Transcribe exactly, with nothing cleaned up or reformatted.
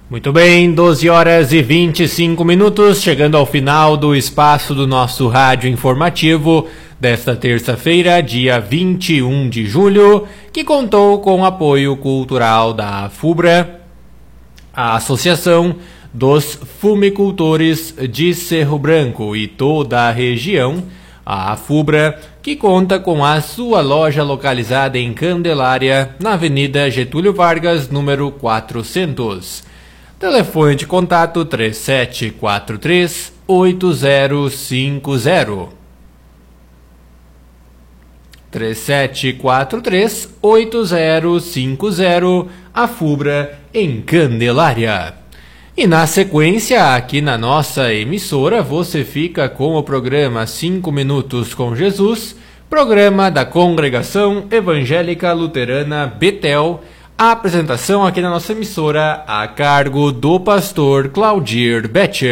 Muito bem, doze horas e vinte e cinco minutos, chegando ao final do espaço do nosso rádio informativo desta terça-feira, dia vinte e um de julho, que contou com o apoio cultural da FUBRA, a Associação dos Fumicultores de Cerro Branco e toda a região, a FUBRA, que conta com a sua loja localizada em Candelária, na Avenida Getúlio Vargas, número quatrocentos. Telefone de contato três sete quatro três, oito zero cinco zero. três sete quatro três, oito zero cinco zero, a FUBRA em Candelária. E na sequência, aqui na nossa emissora, você fica com o programa cinco Minutos com Jesus, programa da Congregação Evangélica Luterana Betel. A apresentação aqui na nossa emissora a cargo do pastor Claudir Betcher.